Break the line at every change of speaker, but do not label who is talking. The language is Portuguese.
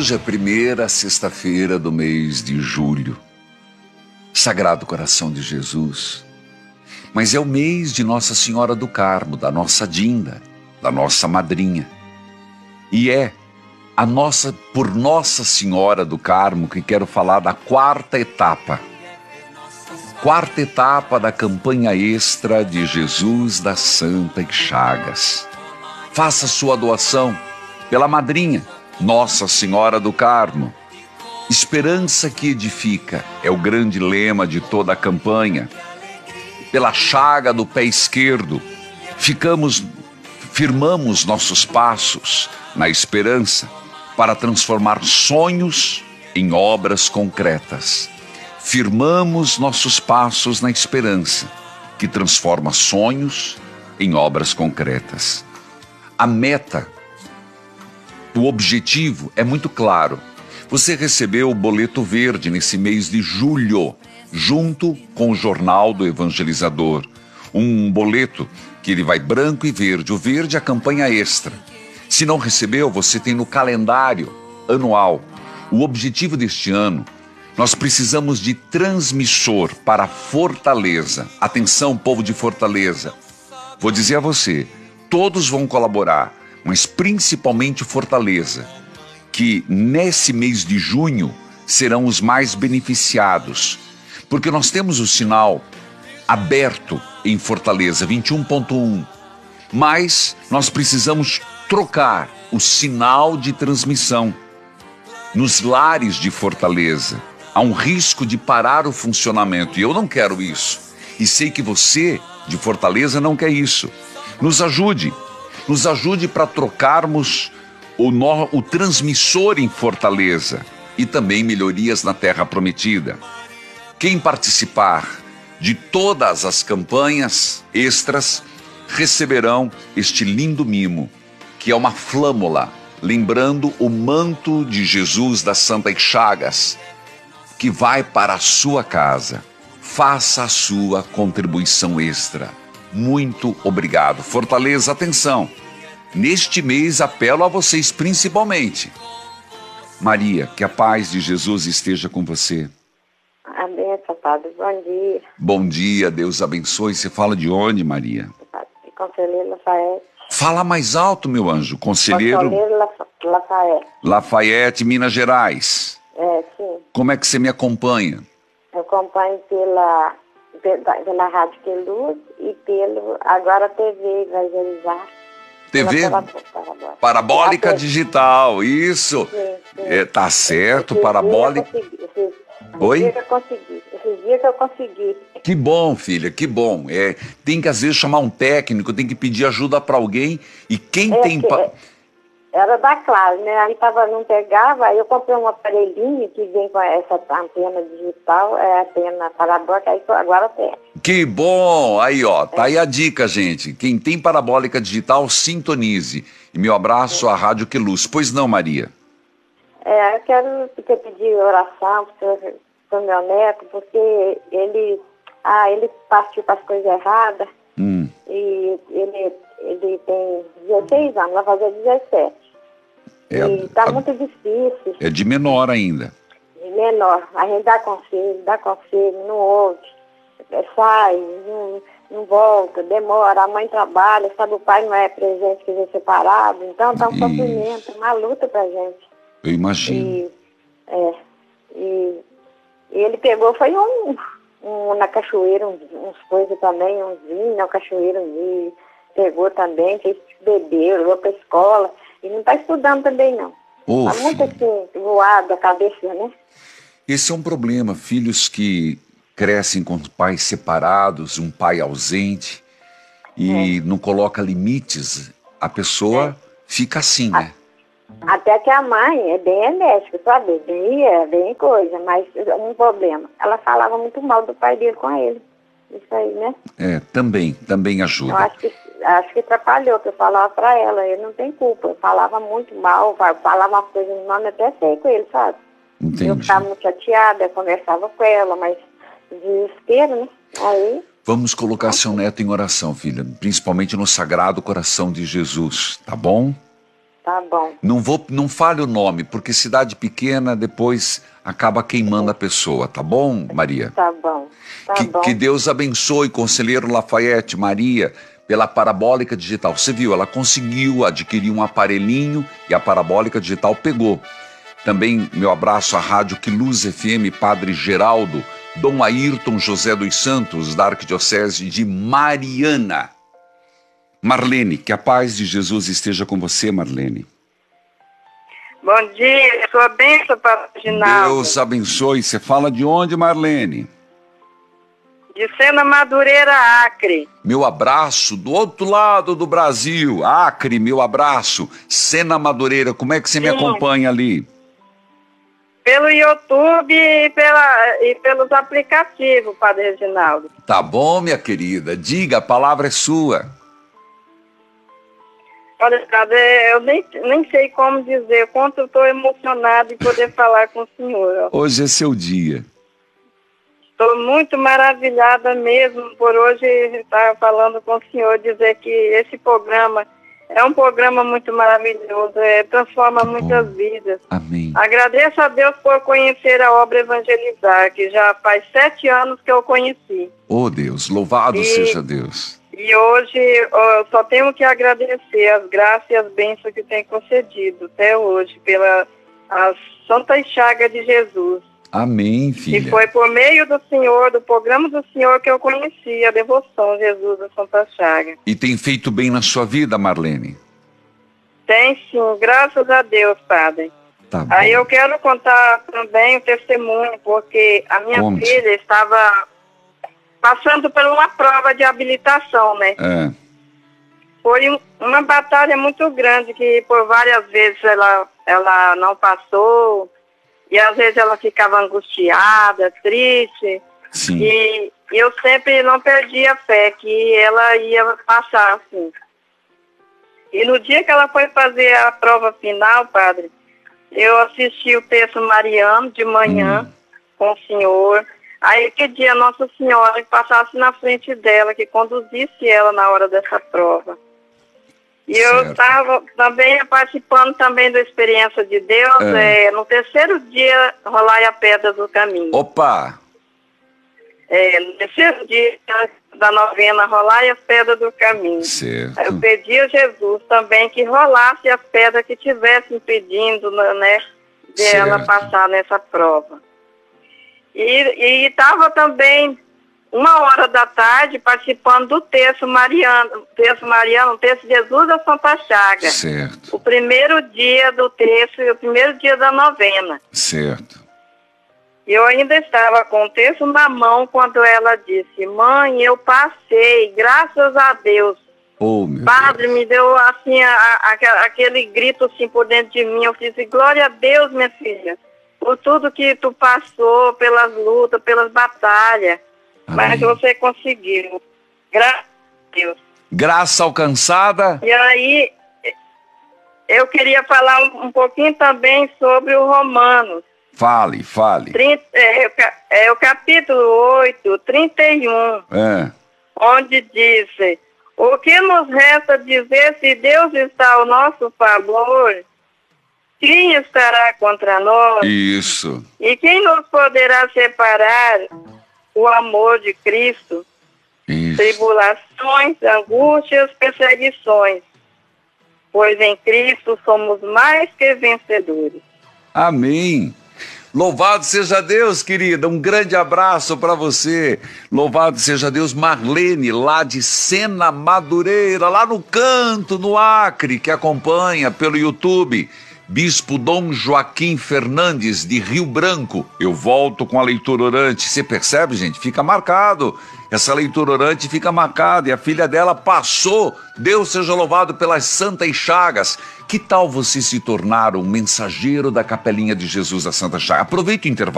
Hoje é a primeira sexta-feira do mês de julho. Sagrado Coração de Jesus. Mas é o mês de Nossa Senhora do Carmo, da nossa Dinda, da nossa madrinha. E é por Nossa Senhora do Carmo que quero falar da quarta etapa. Quarta etapa da campanha extra de Jesus das Santas Chagas. Faça sua doação pela madrinha, Nossa Senhora do Carmo. Esperança que edifica é o grande lema de toda a campanha. Pela chaga do pé esquerdo, firmamos nossos passos na esperança para transformar sonhos em obras concretas. Firmamos nossos passos na esperança, que transforma sonhos em obras concretas. A meta, o objetivo é muito claro. Você recebeu o boleto verde nesse mês de julho, junto com o Jornal do Evangelizador. Um boleto que ele vai branco e verde. O verde é a campanha extra. Se não recebeu, você tem no calendário anual. O objetivo deste ano, nós precisamos de transmissor para Fortaleza. Atenção, povo de Fortaleza. Vou dizer a você, todos vão colaborar, mas principalmente Fortaleza, que nesse mês de junho serão os mais beneficiados, porque nós temos o sinal aberto em Fortaleza, 21.1, mas nós precisamos trocar o sinal de transmissão. Nos lares de Fortaleza, há um risco de parar o funcionamento, e eu não quero isso, e sei que você, de Fortaleza, não quer isso. Nos ajude para trocarmos o transmissor em Fortaleza e também melhorias na Terra Prometida. Quem participar de todas as campanhas extras receberão este lindo mimo, que é uma flâmula, lembrando o manto de Jesus das Santas Chagas, que vai para a sua casa. Faça a sua contribuição extra. Muito obrigado. Fortaleza, atenção. Neste mês apelo a vocês principalmente. Maria, que a paz de Jesus esteja com você.
Amém, Padre. Bom dia.
Bom dia, Deus abençoe. Você fala de onde, Maria?
Conselheiro Lafayette.
Fala mais alto, meu anjo. Conselheiro
Lafayette.
Lafayette, Minas Gerais.
É, sim.
Como é que você me acompanha?
Eu acompanho pela Rádio Queluz e agora TV Evangelizar.
TV Parabólica Digital, isso.
Sim, sim.
É, tá certo, Parabólica. Oi?
Esses dias que eu consegui.
Que bom, filha, que bom. Tem que às vezes chamar um técnico, tem que pedir ajuda para alguém, e quem tem...
Era da Claro, né? Aí não pegava, aí eu comprei um aparelhinho que vem com essa antena digital, a antena parabólica, aí agora tem.
Que bom! Aí, ó, tá aí a dica, gente. Quem tem parabólica digital, sintonize. E meu abraço à Rádio Queluz. Pois não, Maria?
Eu quero pedir oração pro meu neto, porque ele partiu para as coisas erradas, e ele tem 16 anos, vai fazer 17. E tá muito difícil.
É de menor ainda.
De menor. A gente dá conselho, não ouve. Sai, não volta, demora, a mãe trabalha, sabe, o pai não é presente, quer dizer, separado. Então tá um sofrimento, uma luta pra gente.
Eu imagino.
E ele pegou, foi na cachoeira, uns coisas também, uns vinhos na cachoeira, e pegou também, fez beber, levou pra escola. E não está estudando também, não. Está muito assim, voado a cabeça, né?
Esse é um problema. Filhos que crescem com pais separados, um pai ausente, e não coloca limites, a pessoa fica assim, né?
Até que a mãe é bem enérgica, sabe? Bem coisa, mas um problema. Ela falava muito mal do pai dele com ele. Isso aí, né?
Também ajuda.
Eu acho que atrapalhou, que eu falava pra ela, ele não tem culpa. Eu falava muito mal, falava uma coisa no nome, até sei com ele, sabe?
Entendi.
Eu ficava muito chateada, eu conversava com ela, mas desespero, né? Aí...
Vamos colocar seu neto em oração, filha, principalmente no Sagrado Coração de Jesus, tá bom?
Tá bom.
Não fale o nome, porque cidade pequena depois acaba queimando a pessoa, tá bom, Maria?
Tá bom. Tá bom.
Que Deus abençoe, conselheiro Lafayette, Maria, pela parabólica digital. Você viu, ela conseguiu adquirir um aparelhinho e a parabólica digital pegou. Também meu abraço à Rádio Quiluz FM, Padre Geraldo, Dom Ayrton José dos Santos, da Arquidiocese de Mariana. Marlene, que a paz de Jesus esteja com você, Marlene.
Bom dia, sua bênção, Padre Ginaldo.
Deus abençoe. Você fala de onde, Marlene?
De Sena Madureira, Acre.
Meu abraço do outro lado do Brasil. Acre, meu abraço. Sena Madureira, como é que você me acompanha ali?
Pelo YouTube e pelos aplicativos, Padre Reginaldo.
Tá bom, minha querida. Diga, a palavra é sua.
Olha, Padre, eu nem sei como dizer, quanto eu estou emocionada de poder falar com o senhor. Ó.
Hoje é seu dia.
Estou muito maravilhada mesmo por hoje estar falando com o senhor, dizer que esse programa é um programa muito maravilhoso, transforma muitas vidas.
Amém.
Agradeço a Deus por conhecer a obra Evangelizar, que já faz 7 anos que eu conheci.
Oh Deus, louvado seja Deus.
E hoje eu só tenho que agradecer as graças e as bênçãos que tem concedido até hoje, pela a Santa Chaga de Jesus.
Amém, filha.
E foi por meio do Senhor, do programa do Senhor, que eu conheci a devoção Jesus da Santa Chaga.
E tem feito bem na sua vida, Marlene?
Tem sim, graças a Deus, Padre.
Tá bom.
Aí eu quero contar também o testemunho, porque a minha filha estava passando por uma prova de habilitação, né? Foi uma batalha muito grande, que por várias vezes ela não passou. E às vezes ela ficava angustiada, triste.
Sim.
E eu sempre não perdia a fé que ela ia passar, assim. E no dia que ela foi fazer a prova final, Padre, eu assisti o texto mariano de manhã com o senhor. Aí que dia Nossa Senhora passasse na frente dela, que conduzisse ela na hora dessa prova. E eu estava também participando também da experiência de Deus, no terceiro dia, Rolai a Pedra do Caminho.
Opa!
No terceiro dia da novena, Rolai a Pedra do Caminho.
Certo.
Eu pedi a Jesus também que rolasse as pedras que estivessem impedindo, né, de ela passar nessa prova. E estava também 13h participando do texto mariano, o texto de Jesus da Santa Chaga.
Certo.
O primeiro dia do texto e o primeiro dia da novena.
Certo.
E eu ainda estava com o texto na mão quando ela disse: mãe, eu passei, graças a Deus.
Oh, meu
Padre,
Deus.
me deu assim aquele grito assim por dentro de mim. Eu disse: glória a Deus, minha filha, por tudo que tu passou, pelas lutas, pelas batalhas.
Amém.
Mas você conseguiu. Graças a Deus.
Graça alcançada.
E aí, eu queria falar um pouquinho também sobre o Romanos.
Fale.
O capítulo 8, 31. Onde diz: o que nos resta dizer se Deus está ao nosso favor? Quem estará contra nós?
Isso.
E quem nos poderá separar o amor de Cristo?
Isso.
Tribulações, angústias, perseguições. Pois em Cristo somos mais que vencedores.
Amém. Louvado seja Deus, querida. Um grande abraço para você. Louvado seja Deus, Marlene, lá de Sena Madureira, lá no canto, no Acre, que acompanha pelo YouTube. Bispo Dom Joaquim Fernandes, de Rio Branco. Eu volto com a leitura orante. Você percebe, gente? Fica marcado. Essa leitura orante fica marcada. E a filha dela passou. Deus seja louvado pelas santas chagas. Que tal você se tornar um mensageiro da Capelinha de Jesus da Santa Chaga? Aproveite o intervalo.